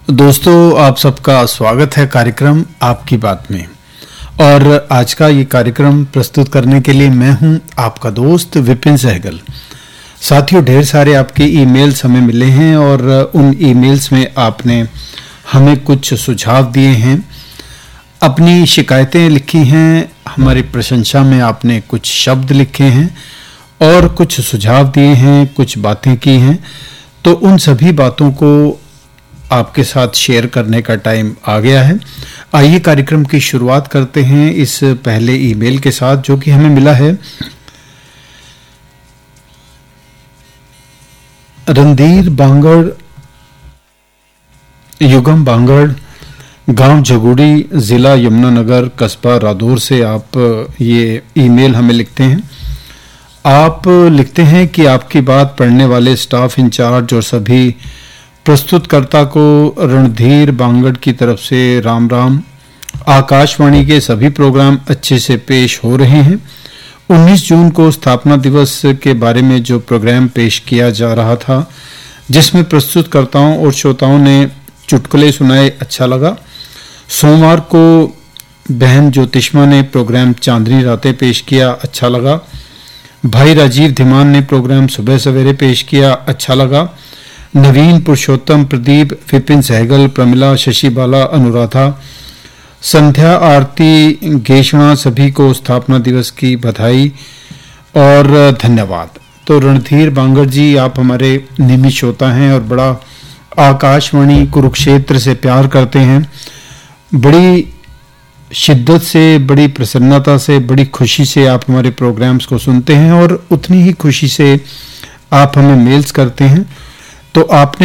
दोस्तों, आप सबका स्वागत है कार्यक्रम आपकी बात में। और आज का ये कार्यक्रम प्रस्तुत करने के लिए मैं हूं आपका दोस्त विपिन सहगल। साथियों, ढेर सारे आपके ईमेल्स हमें मिले हैं और उन ईमेल्स में आपने हमें कुछ सुझाव दिए हैं, अपनी शिकायतें लिखी हैं, हमारी प्रशंसा में आपने कुछ शब्द लिखे हैं और कुछ सुझाव दिए हैं, कुछ बातें की हैं। तो उन सभी बातों को आपके साथ शेयर करने का टाइम आ गया है। आइए कार्यक्रम की शुरुआत करते हैं इस पहले ईमेल के साथ, जो कि हमें मिला है रणधीर बांगड़, युगम बांगड़, गांव झगुड़ी, जिला यमुनानगर, कस्बा रादौर से आप ये ईमेल हमें लिखते हैं। आप लिखते हैं कि आपकी बात पढ़ने वाले स्टाफ इंचार्ज और सभी प्रस्तुतकर्ता को रणधीर बांगड़ की तरफ से राम राम। आकाशवाणी के सभी प्रोग्राम अच्छे से पेश हो रहे हैं। 19 जून को स्थापना दिवस के बारे में जो प्रोग्राम पेश किया जा रहा था, जिसमें प्रस्तुतकर्ताओं और श्रोताओं ने चुटकुले सुनाए, अच्छा लगा। सोमवार को बहन ज्योतिष्मा ने प्रोग्राम चांदनी रातें पेश किया, अच्छा लगा। भाई राजीव धीमान ने प्रोग्राम सुबह सवेरे पेश किया, अच्छा लगा। नवीन, पुरुषोत्तम, प्रदीप, विपिन सहगल, प्रमिला, शशि बाला, अनुराधा, संध्या, आरती, गेशणा, सभी को स्थापना दिवस की बधाई और धन्यवाद। तो रणधीर बांगड़ जी, आप हमारे नियमित श्रोता हैं और बड़ा आकाशवाणी कुरुक्षेत्र से प्यार करते हैं। बड़ी शिद्दत से, बड़ी प्रसन्नता से, बड़ी खुशी से आप हमारे प्रोग्राम्स को सुनते हैं और उतनी ही खुशी से आप हमें मेल्स करते हैं। तो आपने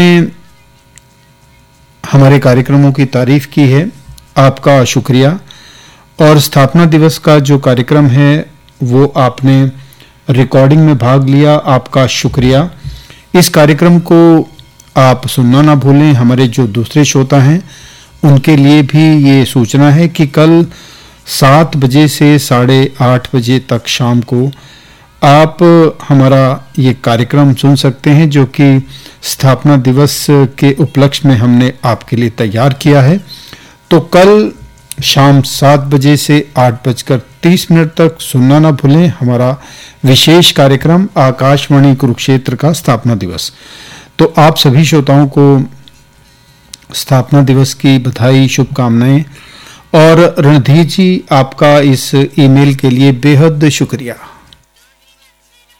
हमारे कार्यक्रमों की तारीफ की है, आपका शुक्रिया। और स्थापना दिवस का जो कार्यक्रम है वो आपने रिकॉर्डिंग में भाग लिया, आपका शुक्रिया। इस कार्यक्रम को आप सुनना ना भूलें। हमारे जो दूसरे श्रोता हैं उनके लिए भी ये सूचना है कि कल 7 बजे से 8:30 बजे तक शाम को आप हमारा ये कार्यक्रम सुन सकते हैं, जो कि स्थापना दिवस के उपलक्ष्य में हमने आपके लिए तैयार किया है। तो कल शाम 7 बजे से 8:30 तक सुनना ना भूलें हमारा विशेष कार्यक्रम आकाशवाणी कुरुक्षेत्र का स्थापना दिवस। तो आप सभी श्रोताओं को स्थापना दिवस की बधाई, शुभकामनाएं। और रणधीर जी, आपका इस ईमेल के लिए बेहद शुक्रिया।